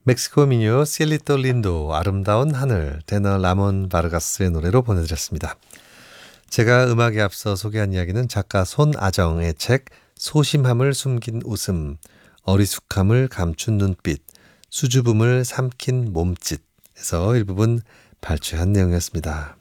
멕시코 민요 시엘리토 린도 아름다운 하늘 테너 라몬 바르가스의 노래로 보내드렸습니다. 제가 음악에 앞서 소개한 이야기는 작가 손아정의 책 소심함을 숨긴 웃음, 어리숙함을 감춘 눈빛, 수줍음을 삼킨 몸짓에서 일부분 발췌한 내용이었습니다.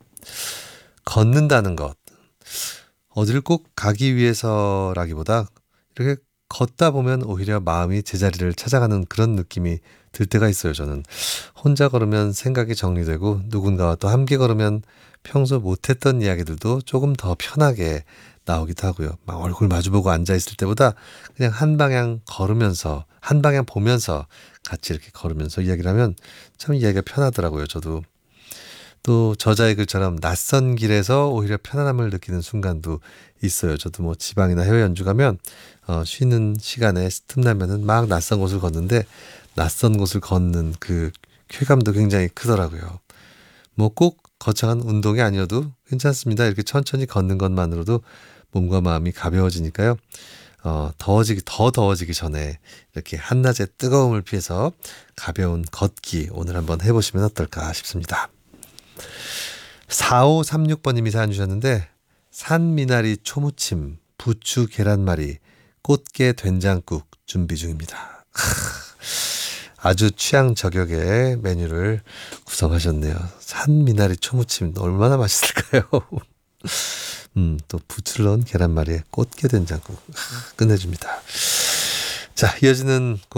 걷는다는 것, 어디를 꼭 가기 위해서라기보다 이렇게 걷다 보면 오히려 마음이 제자리를 찾아가는 그런 느낌이 들 때가 있어요. 저는 혼자 걸으면 생각이 정리되고 누군가와 또 함께 걸으면 평소 못했던 이야기들도 조금 더 편하게 나오기도 하고요. 막 얼굴 마주보고 앉아 있을 때보다 그냥 한 방향 걸으면서 한 방향 보면서 같이 이렇게 걸으면서 이야기를 하면 참 이야기가 편하더라고요. 저도 또 저자의 글처럼 낯선 길에서 오히려 편안함을 느끼는 순간도 있어요. 저도 뭐 지방이나 해외 연주 가면 쉬는 시간에 틈나면은 막 낯선 곳을 걷는데 낯선 곳을 걷는 그 쾌감도 굉장히 크더라고요. 뭐 꼭 거창한 운동이 아니어도 괜찮습니다. 이렇게 천천히 걷는 것만으로도 몸과 마음이 가벼워지니까요. 더 더워지기 전에 이렇게 한낮의 뜨거움을 피해서 가벼운 걷기 오늘 한번 해보시면 어떨까 싶습니다. 4536번님이 사연 주셨는데 산미나리 초무침, 부추 계란말이, 꽃게 된장국 준비 중입니다. 아주 취향 저격의 메뉴를 구성하셨네요. 산미나리 초무침 얼마나 맛있을까요? 또 부추를 넣은 계란말이에 꽃게 된장국 끝내줍니다. 자, 이어지는